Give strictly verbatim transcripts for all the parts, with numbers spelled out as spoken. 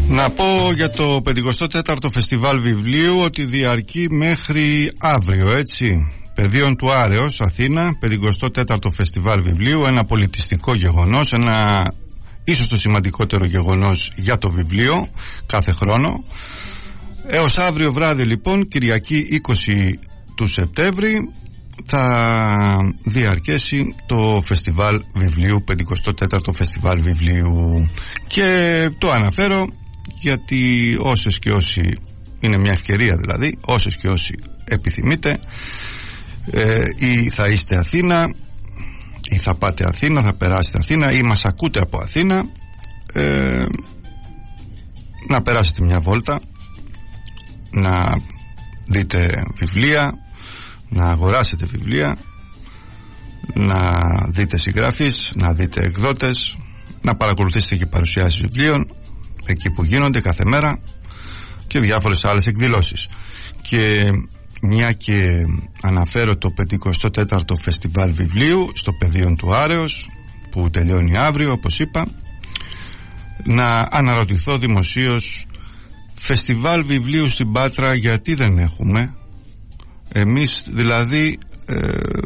Να πω για το πενηκοστό τέταρτο Φεστιβάλ Βιβλίου ότι διαρκεί μέχρι αύριο, έτσι. Πεδίων του Άρεος, Αθήνα, πενηκοστό τέταρτο Φεστιβάλ Βιβλίου, ένα πολιτιστικό γεγονός, ένα ίσως το σημαντικότερο γεγονός για το βιβλίο κάθε χρόνο. Έως αύριο βράδυ λοιπόν, Κυριακή είκοσι του Σεπτέμβρη, θα διαρκέσει το Φεστιβάλ Βιβλίου, πενηκοστό τέταρτο Φεστιβάλ Βιβλίου. Και το αναφέρω γιατί όσες και όσοι, είναι μια ευκαιρία δηλαδή, όσες και όσοι επιθυμείτε, ε, ή θα είστε Αθήνα ή θα πάτε Αθήνα, θα περάσετε Αθήνα ή μας ακούτε από Αθήνα, ε, να περάσετε μια βόλτα, να δείτε βιβλία, να αγοράσετε βιβλία, να δείτε συγγραφείς, να δείτε εκδότες, να παρακολουθήσετε και παρουσιάσεις βιβλίων εκεί που γίνονται κάθε μέρα και διάφορες άλλες εκδηλώσεις. Και μια και αναφέρω το πενηκοστό τέταρτο Φεστιβάλ Βιβλίου στο πεδίο του Άρεος που τελειώνει αύριο, όπως είπα, να αναρωτηθώ δημοσίως, Φεστιβάλ Βιβλίου στην Πάτρα γιατί δεν έχουμε? Εμείς δηλαδή ε,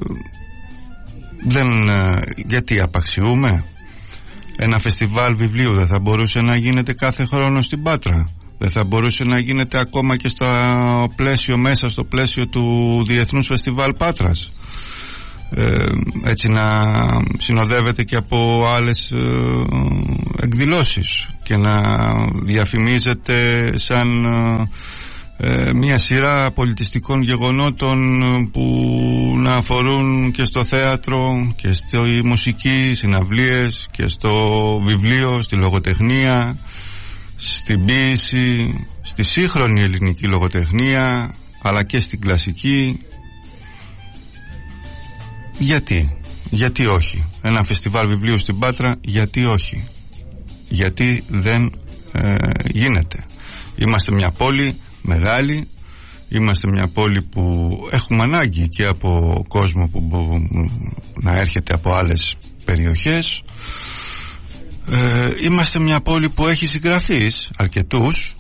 δεν, ε, γιατί απαξιούμε? Ένα φεστιβάλ βιβλίου δεν θα μπορούσε να γίνεται κάθε χρόνο στην Πάτρα? Δεν θα μπορούσε να γίνεται ακόμα και στο πλαίσιο, μέσα στο πλαίσιο του Διεθνούς Φεστιβάλ Πάτρας, ε, έτσι να συνοδεύεται και από άλλες ε, εκδηλώσεις και να διαφημίζεται σαν ε, μια σειρά πολιτιστικών γεγονότων που να αφορούν και στο θέατρο και στη μουσική, συναυλίες και στο βιβλίο, στη λογοτεχνία, στην ποίηση, στη σύγχρονη ελληνική λογοτεχνία, αλλά και στην κλασική. Γιατί, γιατί όχι? Ένα φεστιβάλ βιβλίου στην Πάτρα, γιατί όχι? Γιατί δεν ε, γίνεται? Είμαστε μια πόλη μεγάλη, είμαστε μια πόλη που έχουμε ανάγκη και από κόσμο που μπο, να έρχεται από άλλες περιοχές. Ε, είμαστε μια πόλη που έχει συγγραφείς αρκετούς,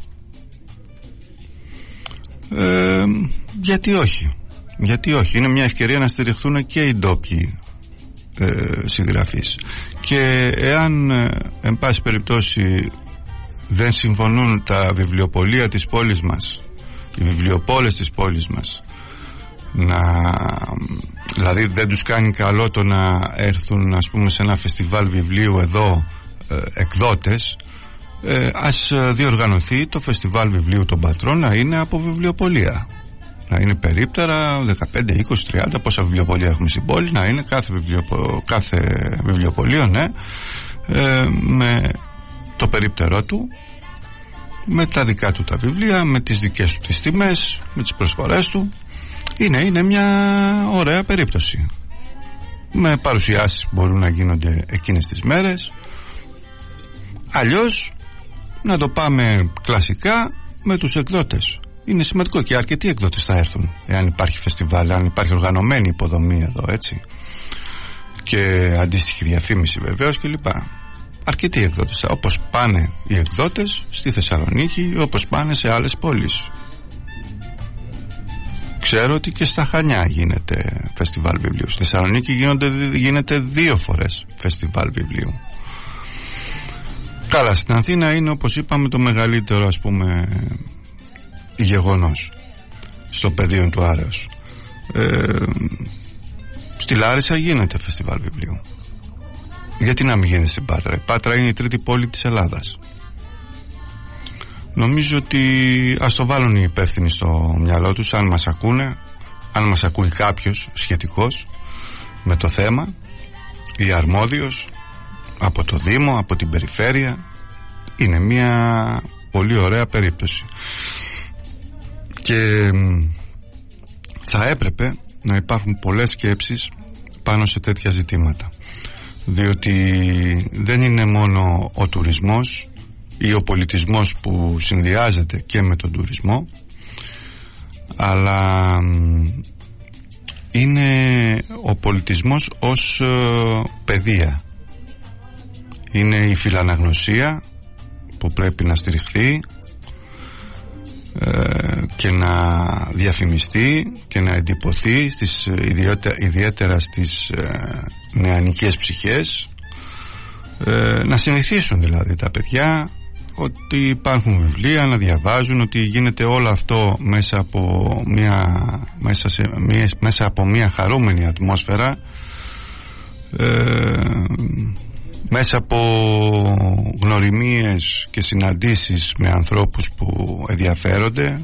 ε, γιατί όχι? Γιατί όχι? Είναι μια ευκαιρία να στηριχθούν και οι ντόπιοι ε, συγγραφείς. Και εάν ε, εν πάση περιπτώσει δεν συμφωνούν τα βιβλιοπωλεία της πόλης μας, οι βιβλιοπόλες της πόλης μας, να, δηλαδή δεν τους κάνει καλό το να έρθουν, ας πούμε, σε ένα φεστιβάλ βιβλίου εδώ ε, εκδότες, ε, ας διοργανωθεί το φεστιβάλ βιβλίου των Πατρών να είναι από βιβλιοπωλεία, να είναι περίπτερα δεκαπέντε, είκοσι, τριάντα, πόσα βιβλιοπωλεία έχουμε στην πόλη, να είναι κάθε, βιβλιοπο, κάθε βιβλιοπωλείο, ναι, ε, με το περίπτερό του, με τα δικά του τα βιβλία, με τις δικές του τις τιμές, με τις προσφορές του. Είναι, είναι μια ωραία περίπτωση, με παρουσιάσεις που μπορούν να γίνονται εκείνες τις μέρες. Αλλιώς να το πάμε κλασικά με τους εκδότες. Είναι σημαντικό και αρκετοί εκδότες θα έρθουν εάν υπάρχει φεστιβάλ, αν υπάρχει οργανωμένη υποδομή εδώ, έτσι, και αντίστοιχη διαφήμιση βεβαίως κλπ. Αρκετοί εκδότες, όπως πάνε οι εκδότες στη Θεσσαλονίκη, όπως πάνε σε άλλες πόλεις. Ξέρω ότι και στα Χανιά γίνεται φεστιβάλ βιβλίου. Στη Θεσσαλονίκη γίνονται, γίνεται δύο φορές φεστιβάλ βιβλίου. Καλά, στην Αθήνα είναι, όπως είπαμε, το μεγαλύτερο, ας πούμε, γεγονός στο πεδίο του Άρεος. ε, Στη Λάρισα γίνεται φεστιβάλ βιβλίου. Γιατί να μην γίνεται στην Πάτρα? Η Πάτρα είναι η τρίτη πόλη της Ελλάδας. Νομίζω ότι ας το βάλουν οι υπεύθυνοι στο μυαλό τους, αν μας ακούνε, αν μας ακούει κάποιος σχετικός με το θέμα, ή αρμόδιος από το Δήμο, από την περιφέρεια. Είναι μια πολύ ωραία περίπτωση και θα έπρεπε να υπάρχουν πολλές σκέψεις πάνω σε τέτοια ζητήματα, διότι δεν είναι μόνο ο τουρισμός ή ο πολιτισμός που συνδυάζεται και με τον τουρισμό, αλλά είναι ο πολιτισμός ως ε, παιδεία. Είναι η φιλαναγνωσία που πρέπει να στηριχθεί και να διαφημιστεί και να εντυπωθεί στις, ιδιαίτερα, ιδιαίτερα στις νεανικές ψυχές, να συνηθίσουν δηλαδή τα παιδιά ότι υπάρχουν βιβλία, να διαβάζουν, ότι γίνεται όλο αυτό μέσα από μια, μέσα σε, μια, μέσα από μια χαρούμενη ατμόσφαιρα, ε, μέσα από γνωριμίες και συναντήσεις με ανθρώπους που ενδιαφέρονται.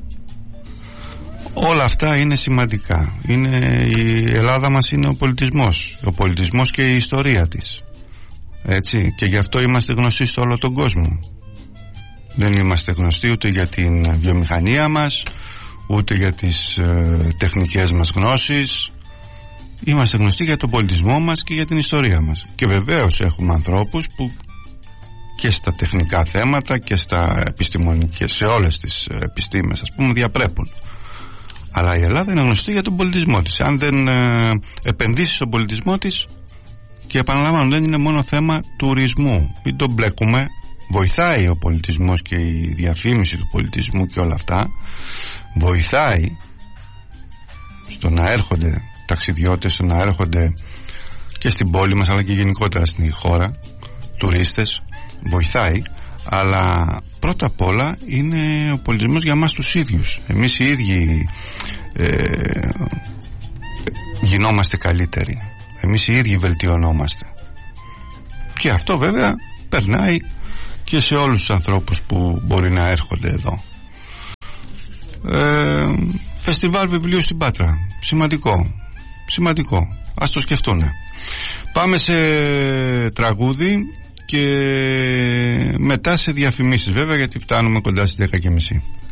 Όλα αυτά είναι σημαντικά. Είναι, η Ελλάδα μας είναι ο πολιτισμός, ο πολιτισμός και η ιστορία της, έτσι, και γι' αυτό είμαστε γνωστοί σε όλο τον κόσμο. Δεν είμαστε γνωστοί ούτε για την βιομηχανία μας, ούτε για τις ε, τεχνικές μας γνώσεις. Είμαστε γνωστοί για τον πολιτισμό μας και για την ιστορία μας. Και βεβαίως έχουμε ανθρώπους που και στα τεχνικά θέματα και στα επιστημονικές, σε όλες τις επιστήμες, ας πούμε, διαπρέπουν. Αλλά η Ελλάδα είναι γνωστή για τον πολιτισμό της. Αν δεν ε, επενδύσει στον πολιτισμό της, και επαναλαμβάνω, δεν είναι μόνο θέμα τουρισμού, μην τον μπλέκουμε. Βοηθάει ο πολιτισμός και η διαφήμιση του πολιτισμού και όλα αυτά, βοηθάει στο να έρχονται ταξιδιώτες, στο να έρχονται και στην πόλη μας αλλά και γενικότερα στην χώρα τουρίστες, βοηθάει, αλλά πρώτα απ' όλα είναι ο πολιτισμός για μας τους ίδιους. Εμείς οι ίδιοι ε, γινόμαστε καλύτεροι, εμείς οι ίδιοι βελτιωνόμαστε, και αυτό βέβαια περνάει και σε όλους τους ανθρώπους που μπορεί να έρχονται εδώ. ε, Φεστιβάλ βιβλίου στην Πάτρα, σημαντικό, σημαντικό, ας το σκεφτούνε. Πάμε σε τραγούδι και μετά σε διαφημίσεις βέβαια, γιατί φτάνουμε κοντά στις δέκα και μισή.